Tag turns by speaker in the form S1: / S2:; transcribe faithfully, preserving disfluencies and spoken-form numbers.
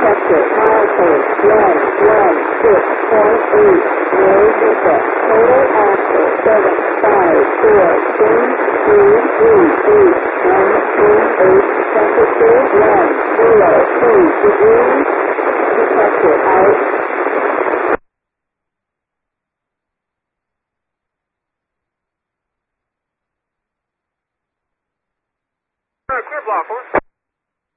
S1: Detector milepost one one six point eight. Road visa. Total axle seven five four three three three eight one two eight. Temperature one zero two degrees. Detector out.
S2: Clear block, over.